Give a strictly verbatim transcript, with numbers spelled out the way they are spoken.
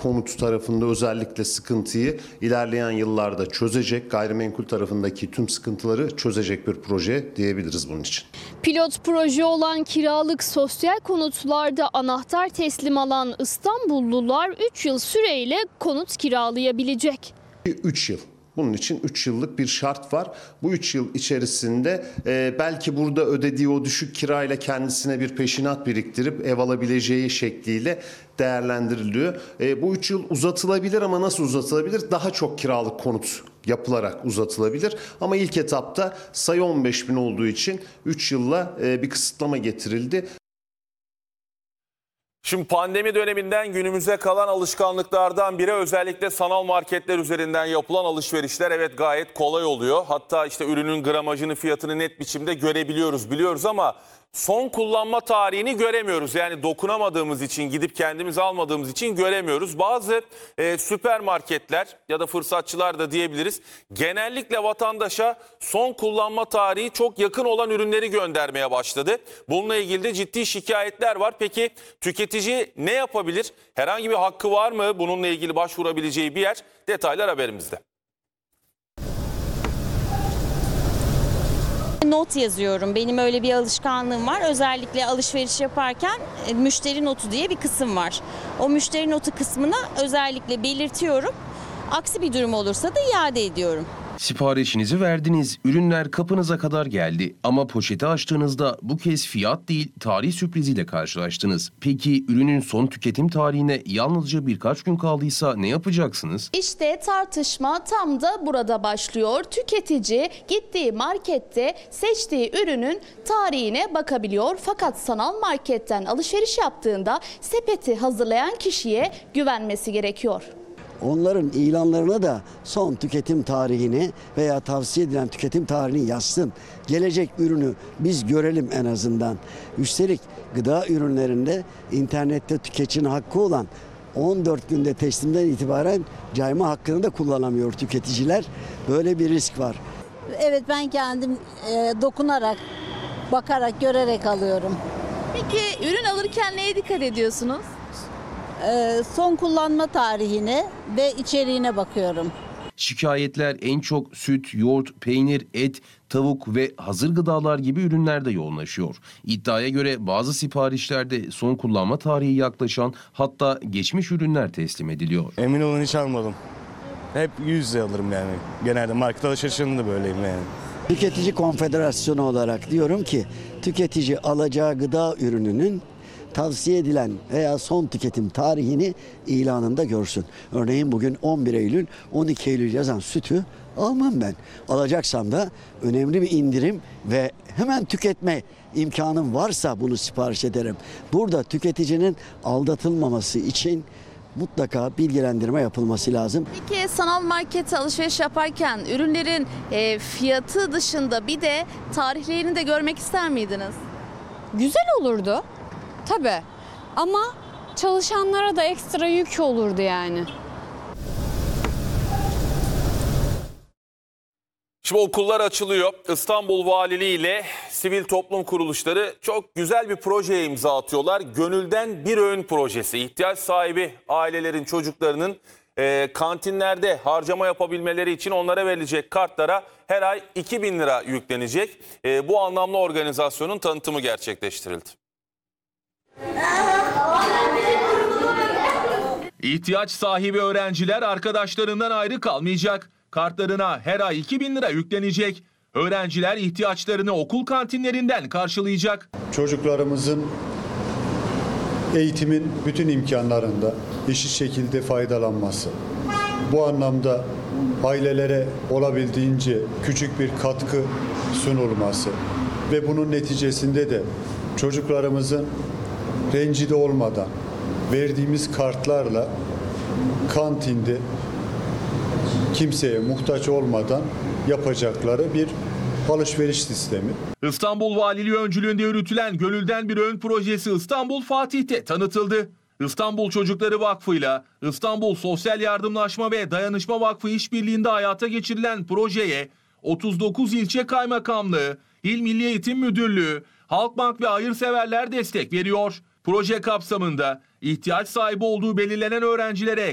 konut tarafında özellikle sıkıntıyı ilerleyen yıllarda çözecek, gayrimenkul tarafındaki tüm sıkıntıları çözecek bir proje diyebiliriz bunun için. Pilot proje olan kiralık sosyal konutlarda anahtar teslim alan İstanbullular üç yıl süreyle konut kiralayabilecek. üç yıl. Bunun için üç yıllık bir şart var. Bu üç yıl içerisinde e, belki burada ödediği o düşük kirayla kendisine bir peşinat biriktirip ev alabileceği şekliyle değerlendiriliyor. E, bu üç yıl uzatılabilir ama nasıl uzatılabilir? Daha çok kiralık konut yapılarak uzatılabilir. Ama ilk etapta sayı on beş bin olduğu için üç yılla e, bir kısıtlama getirildi. Şimdi pandemi döneminden günümüze kalan alışkanlıklardan biri özellikle sanal marketler üzerinden yapılan alışverişler. Evet, gayet kolay oluyor. Hatta işte ürünün gramajını, fiyatını net biçimde görebiliyoruz, biliyoruz ama son kullanma tarihini göremiyoruz. Yani dokunamadığımız için, gidip kendimiz almadığımız için göremiyoruz. Bazı e, süpermarketler ya da fırsatçılar da diyebiliriz, genellikle vatandaşa son kullanma tarihi çok yakın olan ürünleri göndermeye başladı. Bununla ilgili de ciddi şikayetler var. Peki tüketici ne yapabilir? Herhangi bir hakkı var mı? Bununla ilgili başvurabileceği bir yer. Detaylar haberimizde. Not yazıyorum. Benim öyle bir alışkanlığım var. Özellikle alışveriş yaparken müşteri notu diye bir kısım var. O müşteri notu kısmına özellikle belirtiyorum. Aksi bir durum olursa da iade ediyorum. Siparişinizi verdiniz, ürünler kapınıza kadar geldi ama poşeti açtığınızda bu kez fiyat değil tarih sürpriziyle karşılaştınız. Peki ürünün son tüketim tarihine yalnızca birkaç gün kaldıysa ne yapacaksınız? İşte tartışma tam da burada başlıyor. Tüketici gittiği markette seçtiği ürünün tarihine bakabiliyor. Fakat sanal marketten alışveriş yaptığında sepeti hazırlayan kişiye güvenmesi gerekiyor. Onların ilanlarına da son tüketim tarihini veya tavsiye edilen tüketim tarihini yazsın. Gelecek ürünü biz görelim en azından. Üstelik gıda ürünlerinde internette tüketicinin hakkı olan on dört günde teslimden itibaren cayma hakkını da kullanamıyor tüketiciler. Böyle bir risk var. Evet, ben kendim e, dokunarak, bakarak, görerek alıyorum. Peki ürün alırken neye dikkat ediyorsunuz? E, son kullanma tarihine ve içeriğine bakıyorum. Şikayetler en çok süt, yoğurt, peynir, et, tavuk ve hazır gıdalar gibi ürünlerde yoğunlaşıyor. İddiaya göre bazı siparişlerde son kullanma tarihi yaklaşan, hatta geçmiş ürünler teslim ediliyor. Emin olun hiç almadım. Hep yüz yüze alırım yani. Genelde market alışverişinde böyleyim yani. Tüketici Konfederasyonu olarak diyorum ki tüketici alacağı gıda ürününün tavsiye edilen veya son tüketim tarihini ilanında görsün. Örneğin bugün on bir Eylül, on iki Eylül yazan sütü almam ben. Alacaksam da önemli bir indirim ve hemen tüketme imkanım varsa bunu sipariş ederim. Burada tüketicinin aldatılmaması için mutlaka bilgilendirme yapılması lazım. Peki sanal markete alışveriş yaparken ürünlerin e, fiyatı dışında bir de tarihlerini de görmek ister miydiniz? Güzel olurdu tabii ama çalışanlara da ekstra yük olurdu yani. Şimdi okullar açılıyor. İstanbul Valiliği ile sivil toplum kuruluşları çok güzel bir projeye imza atıyorlar. Gönülden bir öğün projesi. İhtiyaç sahibi ailelerin çocuklarının e, kantinlerde harcama yapabilmeleri için onlara verilecek kartlara her ay iki bin lira yüklenecek. E, bu anlamlı organizasyonun tanıtımı gerçekleştirildi. İhtiyaç sahibi öğrenciler arkadaşlarından ayrı kalmayacak. Kartlarına her ay iki bin lira yüklenecek. Öğrenciler ihtiyaçlarını okul kantinlerinden karşılayacak. Çocuklarımızın eğitimin bütün imkanlarında eşit şekilde faydalanması. Bu anlamda ailelere olabildiğince küçük bir katkı sunulması ve bunun neticesinde de çocuklarımızın rencide olmadan verdiğimiz kartlarla kantinde kimseye muhtaç olmadan yapacakları bir alışveriş sistemi. İstanbul Valiliği öncülüğünde yürütülen Gönülden Bir Öğün projesi İstanbul Fatih'te tanıtıldı. İstanbul Çocukları Vakfı'yla İstanbul Sosyal Yardımlaşma ve Dayanışma Vakfı işbirliğinde hayata geçirilen projeye otuz dokuz ilçe kaymakamlığı, İl Milli Eğitim Müdürlüğü, Halkbank ve hayırseverler destek veriyor. Proje kapsamında ihtiyaç sahibi olduğu belirlenen öğrencilere